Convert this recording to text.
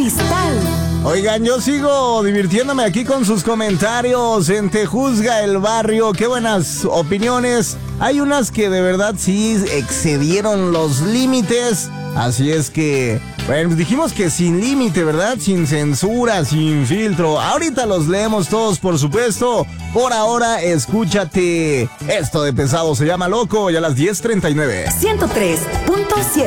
Cristal. Oigan, yo sigo divirtiéndome aquí con sus comentarios en Te Juzga el Barrio. Qué buenas opiniones. Hay unas que de verdad sí excedieron los límites. Así es que, bueno, dijimos que sin límite, ¿verdad? Sin censura, sin filtro. Ahorita los leemos todos, por supuesto. Por ahora, escúchate. Esto de pesado se llama Loco y a las 10:39. 103.7